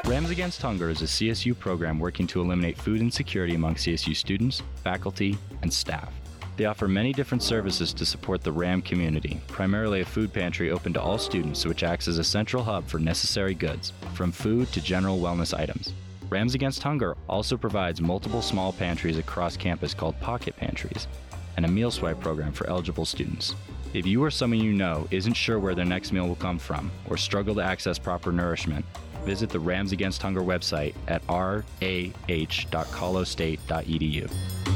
Rams Against Hunger is a CSU program working to eliminate food insecurity among CSU students, faculty, and staff. They offer many different services to support the RAM community, primarily a food pantry open to all students which acts as a central hub for necessary goods, from food to general wellness items. Rams Against Hunger also provides multiple small pantries across campus called pocket pantries, and a meal swipe program for eligible students. If you or someone you know isn't sure where their next meal will come from or struggle to access proper nourishment, visit the Rams Against Hunger website at rah.colostate.edu.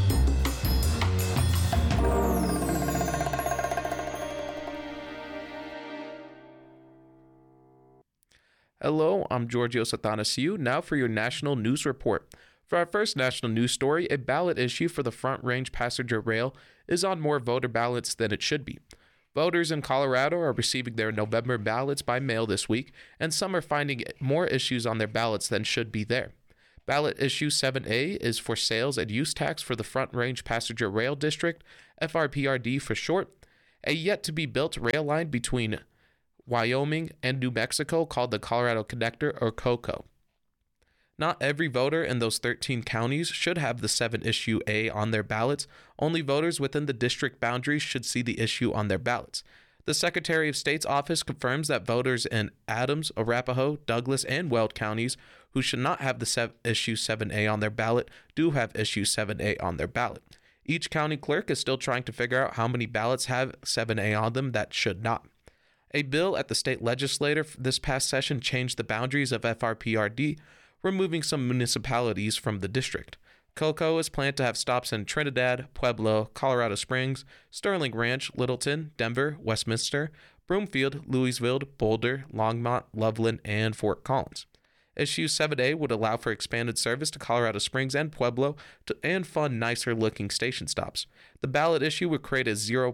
Hello, I'm Georgios Athanasiou, now for your National News Report. For our first national news story, a ballot issue for the Front Range Passenger Rail is on more voter ballots than it should be. Voters in Colorado are receiving their November ballots by mail this week, and some are finding more issues on their ballots than should be there. Ballot issue 7A is for sales and use tax for the Front Range Passenger Rail District, FRPRD for short, a yet-to-be-built rail line between Wyoming and New Mexico called the Colorado Connector, or COCO. Not every voter in those 13 counties should have the 7 issue A on their ballots. Only voters within the district boundaries should see the issue on their ballots. The Secretary of State's office confirms that voters in Adams, Arapahoe, Douglas, and Weld counties who should not have the issue 7A on their ballot do have issue 7A on their ballot. Each county clerk is still trying to figure out how many ballots have 7A on them that should not. A bill at the state legislature this past session changed the boundaries of FRPRD, removing some municipalities from the district. COCO is planned to have stops in Trinidad, Pueblo, Colorado Springs, Sterling Ranch, Littleton, Denver, Westminster, Broomfield, Louisville, Boulder, Longmont, Loveland, and Fort Collins. Issue 7A would allow for expanded service to Colorado Springs and Pueblo and fund nicer-looking station stops. The ballot issue would create a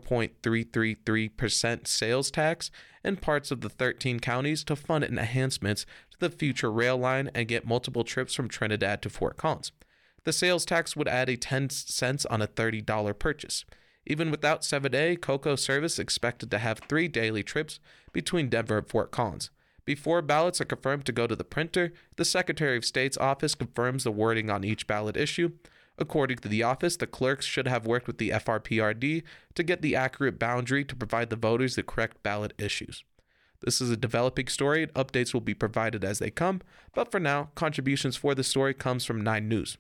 0.333% sales tax in parts of the 13 counties to fund enhancements to the future rail line and get multiple trips from Trinidad to Fort Collins. The sales tax would add a 10 cents on a $30 purchase. Even without 7A, COCO service expected to have 3 daily trips between Denver and Fort Collins. Before ballots are confirmed to go to the printer, the Secretary of State's office confirms the wording on each ballot issue. According to the office, the clerks should have worked with the FRPRD to get the accurate boundary to provide the voters the correct ballot issues. This is a developing story, and updates will be provided as they come, but for now, contributions for the story comes from 9 News.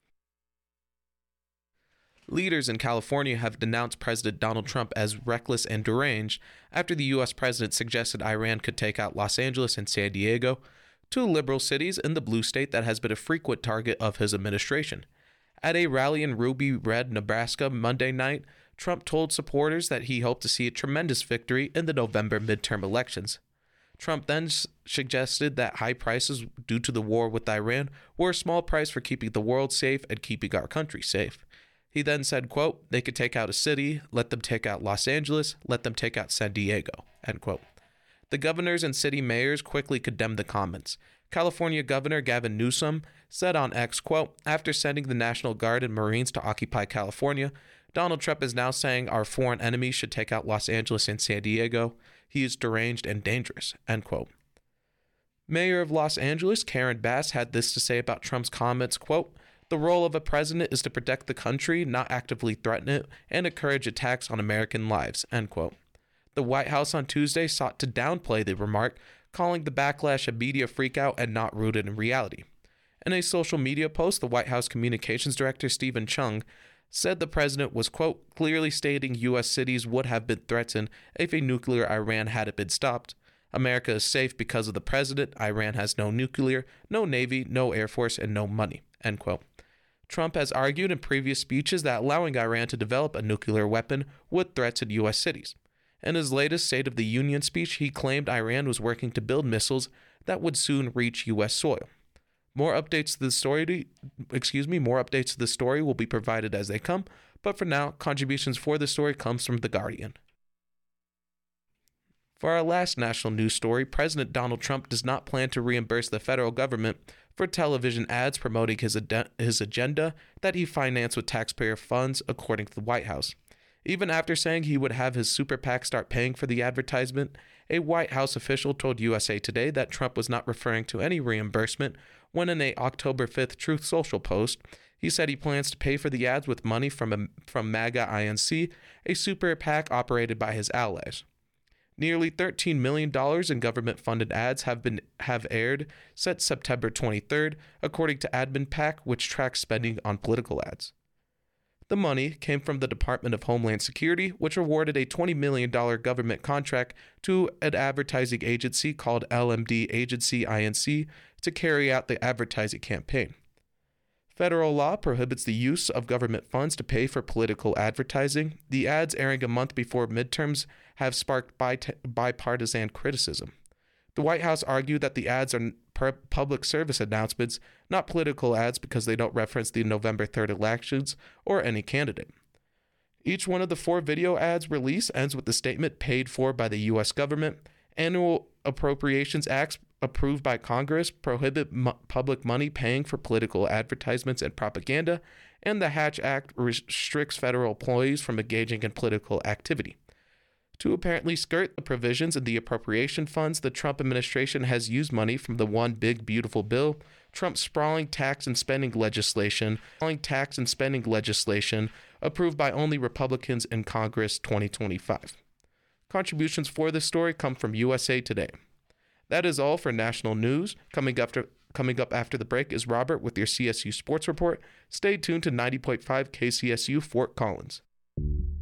Leaders in California have denounced President Donald Trump as reckless and deranged after the U.S. president suggested Iran could take out Los Angeles and San Diego, 2 liberal cities in the blue state that has been a frequent target of his administration. At a rally in Ruby Red, Nebraska, Monday night, Trump told supporters that he hoped to see a tremendous victory in the November midterm elections. Trump then suggested that high prices due to the war with Iran were a small price for keeping the world safe and keeping our country safe. He then said, quote, "They could take out a city, let them take out Los Angeles, let them take out San Diego," end quote. The governors and city mayors quickly condemned the comments. California Governor Gavin Newsom said on X, quote, "After sending the National Guard and Marines to occupy California, Donald Trump is now saying our foreign enemies should take out Los Angeles and San Diego. He is deranged and dangerous," end quote. Mayor of Los Angeles, Karen Bass, had this to say about Trump's comments, quote, "The role of a president is to protect the country, not actively threaten it, and encourage attacks on American lives," end quote. The White House on Tuesday sought to downplay the remark, calling the backlash a media freakout and not rooted in reality. In a social media post, the White House Communications Director Stephen Chung said the president was, quote, "clearly stating U.S. cities would have been threatened if a nuclear Iran hadn't been stopped. America is safe because of the president. Iran has no nuclear, no navy, no air force, and no money," end quote. Trump has argued in previous speeches that allowing Iran to develop a nuclear weapon would threaten U.S. cities. In his latest State of the Union speech, he claimed Iran was working to build missiles that would soon reach U.S. soil. More updates to the story will be provided as they come, but for now, contributions for the story comes from The Guardian. For our last national news story, President Donald Trump does not plan to reimburse the federal government for television ads promoting his agenda that he financed with taxpayer funds, according to the White House. Even after saying he would have his super PAC start paying for the advertisement, A White House official told USA Today that Trump was not referring to any reimbursement when in a October 5th Truth Social post, he said he plans to pay for the ads with money from MAGA INC, a super PAC operated by his allies. Nearly $13 million in government-funded ads have aired since September 23rd, according to AdminPAC, which tracks spending on political ads. The money came from the Department of Homeland Security, which awarded a $20 million government contract to an advertising agency called LMD Agency INC to carry out the advertising campaign. Federal law prohibits the use of government funds to pay for political advertising. The ads airing a month before midterms have sparked bipartisan criticism. The White House argued that the ads are public service announcements, not political ads, because they don't reference the November 3rd elections or any candidate. Each one of the 4 video ads released ends with the statement paid for by the U.S. government. Annual Appropriations Acts approved by Congress prohibit public money paying for political advertisements and propaganda, and the Hatch Act restricts federal employees from engaging in political activity. To apparently skirt the provisions in the appropriation funds, the Trump administration has used money from the One Big Beautiful Bill, Trump's sprawling tax and spending legislation, approved by only Republicans in Congress 2025. Contributions for this story come from USA Today. That is all for national news. Coming up after the break is Robert with your CSU Sports Report. Stay tuned to 90.5 KCSU Fort Collins.